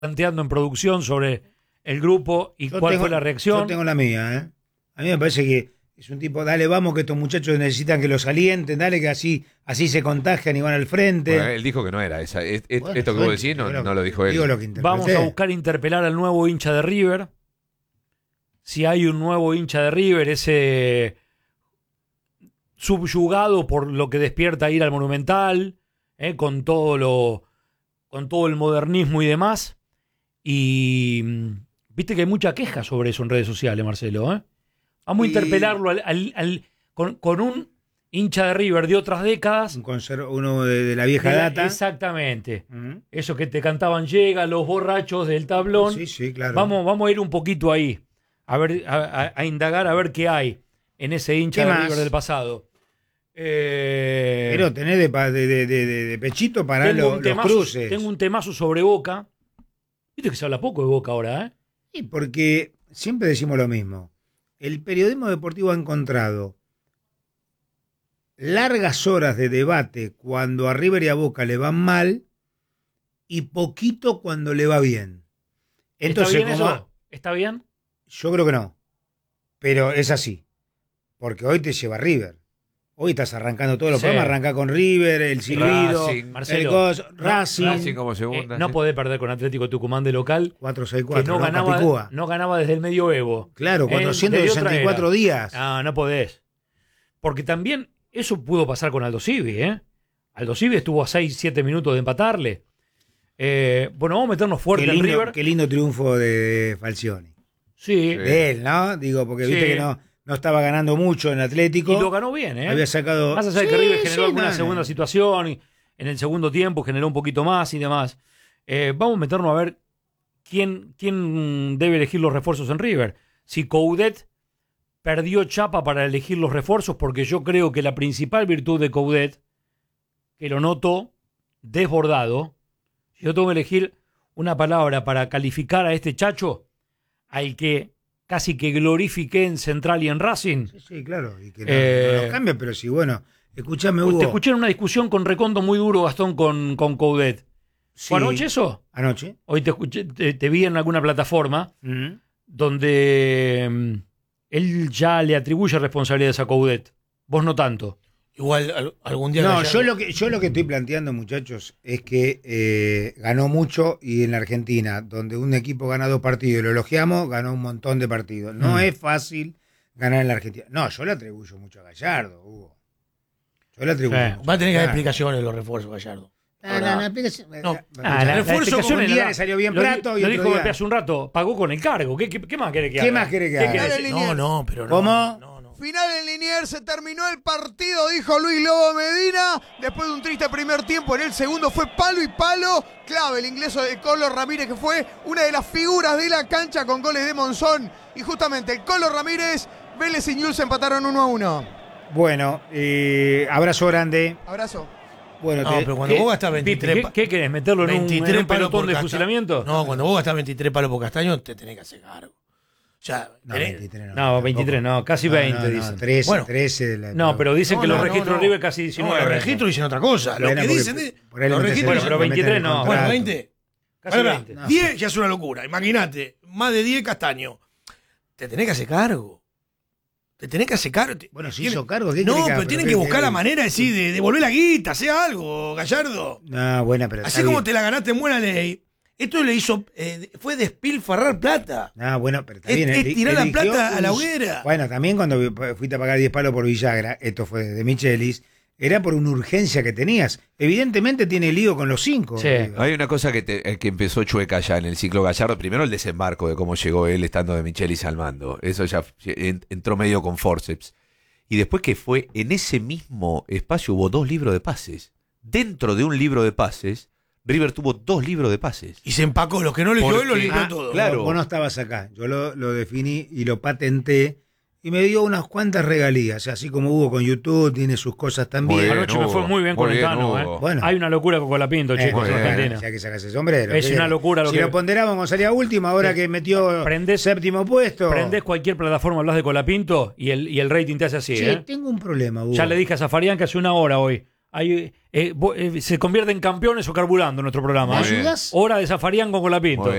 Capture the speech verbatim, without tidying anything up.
planteando en producción sobre el grupo y yo cuál tengo, fue la reacción. Yo tengo la mía, ¿eh? A mí me parece que es un tipo, dale, vamos, que estos muchachos necesitan que los alienten, dale, que así así se contagian y van al frente. Bueno, él dijo que no era esa. Es, es, Bueno, esto que yo vos decís no, digo no lo dijo él. Digo lo que Vamos a buscar interpelar al nuevo hincha de River. Si hay un nuevo hincha de River, ese subyugado por lo que despierta ir al Monumental, eh, con todo lo, con todo el modernismo y demás. Y viste que hay mucha queja sobre eso en redes sociales, Marcelo, ¿eh? Vamos y... a interpelarlo al, al, al, con, con un hincha de River de otras décadas. Un conserv- uno de, de la vieja de la, data. Exactamente. Uh-huh. Eso que te cantaban llega, los borrachos del tablón. Sí, sí, claro. Vamos, vamos a ir un poquito ahí, a ver, a, a, a indagar a ver qué hay en ese hincha de más? River del pasado. Eh, Pero tenés de, de, de, de, de pechito para lo, los temazo, cruces. Tengo un temazo sobre Boca. Viste que se habla poco de Boca ahora, ¿eh? Sí, porque siempre decimos lo mismo. El periodismo deportivo ha encontrado largas horas de debate cuando a River y a Boca le van mal y poquito cuando le va bien. Entonces, ¿Está bien como eso? ¿Está bien? Yo creo que no, pero es así, porque hoy te lleva River. Hoy estás arrancando todos los sí. programas, arranca con River, el silbido, Racing, Marcelo, el Cos, no, Racing. Racing como segunda. Eh, no sí. podés perder con Atlético Tucumán de local, cuatro seis que cuatro, no, ¿no? ganaba, Capicúa. no ganaba desde el medioevo. Claro, cuatrocientos sesenta y cuatro eh, días. Ah, no podés. Porque también eso pudo pasar con Aldo Civi, ¿eh? Aldo Civi estuvo a seis siete minutos de empatarle. Eh, bueno, vamos a meternos fuerte Qué en lindo, River. qué lindo triunfo de Falcioni. Sí. De él, ¿no? Digo, porque Sí. viste que no, no estaba ganando mucho en Atlético. Y lo ganó bien, ¿eh? Había sacado... Más allá de que Sí, River generó sí, alguna no, segunda no. situación y en el segundo tiempo generó un poquito más y demás. Eh, vamos a meternos a ver quién, quién debe elegir los refuerzos en River. Si Coudet perdió chapa para elegir los refuerzos, porque yo creo que la principal virtud de Coudet, que lo noto desbordado, si yo tengo que elegir una palabra para calificar a este chacho, al que casi que glorifiqué en Central y en Racing. Sí, sí, claro. Y que no, Eh, no los cambia, pero sí, bueno, escuchame, Hugo. Te escuché en una discusión con Recondo muy duro, Gastón, con, con Coudet. Sí, ¿Fue anoche eso? Anoche. Hoy te escuché, te, te vi en alguna plataforma Uh-huh. donde mm, él ya le atribuye responsabilidades a Coudet. Vos no tanto. Igual al- algún día... No, Gallardo- yo lo que yo lo que estoy planteando, muchachos, es que eh, ganó mucho y en la Argentina, donde un equipo gana dos partidos y lo elogiamos, ganó un montón de partidos. No Mm. es fácil ganar en la Argentina. No, yo le atribuyo mucho a Gallardo, Hugo. Yo le atribuyo. Sí. mucho. Va a tener que dar Claro. explicaciones de los refuerzos, Gallardo. No, no, no, explicación- No. Ah, la- la refuerzo explicación como un es día la- le salió bien lo, Prato y lo otro dijo día- Pepe hace un rato, pagó con el cargo. ¿Qué, qué, qué más quiere que ¿Qué haga? más quiere que ¿Qué haga? quiere Dale, decir? No, no, pero no. ¿Cómo? No, no. Final en Liniers, se terminó el partido, dijo Luis Lobo Medina. Después de un triste primer tiempo, en el segundo fue palo y palo. Clave el ingreso de Colo Ramírez, que fue una de las figuras de la cancha con goles de Monzón. Y justamente el Colo Ramírez, Vélez y Newell's empataron uno a uno. Bueno, eh, abrazo grande. Abrazo. Bueno, No, te- pero cuando ¿Qué, vos gastás Pipi, veintitrés... ¿qué, pa- qué querés? ¿Meterlo en un, en veintitrés un palos pelotón por de casta- fusilamiento? No, cuando vos gastás veintitrés palos por castaño, te tenés que hacer cargo. O sea, no, tenés- veintitrés no, No, tampoco. veintitrés no, casi No, veinte no, no, dicen. trece, Bueno. trece de la- No, pero dicen No, que no, los no, registros no. River casi diecinueve. No, los registros dicen otra cosa. Lo Bueno, que porque dicen es... por ahí Los le registros meten- Bueno, pero le meten veintitrés el no. Bueno, contrato. veinte. Casi Ahora, veinte. No. diez ya es una locura. Imagínate, más de diez castaños. Te tenés que hacer cargo. Te tenés que hacer cargo. Bueno, si Tiene- hizo cargo, ¿qué No, querés que haga? pero tienen ¿qué que buscar querés? la manera de decir, de devolver la guita, sea algo, Gallardo. No, bueno, pero Así está como bien. te la ganaste en buena ley, esto le hizo, eh, fue despilfarrar plata. No, bueno, pero está Es- bien. es eli- tirar la eligió plata a la un- hoguera. Bueno, también cuando fuiste a pagar diez palos por Villagra, esto fue de Michelis, era por una urgencia que tenías. Evidentemente tiene lío con los cinco. Sí. River. Hay una cosa que, te- eh, que empezó chueca ya en el ciclo Gallardo. Primero el desembarco de cómo llegó él estando de Michelis al mando. Eso ya en- entró medio con forceps. Y después que fue, en ese mismo espacio hubo dos libros de pases. Dentro de un libro de pases, River tuvo dos libros de pases. Y se empacó. Los que no eligió él, lo Porque- eligió Ah, todo. claro. Vos no estabas acá. Yo lo, lo definí y lo patenté. Y me dio unas cuantas regalías. Así como Hugo con YouTube, tiene sus cosas también. Muy bien, Anoche me fue Hugo. muy bien con Muy el bien, Tano. Hugo. ¿eh? Bueno. Hay una locura con Colapinto, Eh, chicos, en bien. Argentina. Ya que sacas el sombrero. Es ¿qué una querés? locura lo si que- lo ponderábamos, salía último, ahora que metió Prendés- séptimo puesto. Prendés cualquier plataforma, hablas de Colapinto y el, y el rating te hace así. Che, ¿eh? tengo un problema, Hugo. Ya le dije a Zafarian que hace una hora hoy hay, eh, vo- eh, se convierte en campeones o carburando nuestro programa. ¿Me ¿eh? ayudas? Hora de Zafarian con Colapinto. Muy bien.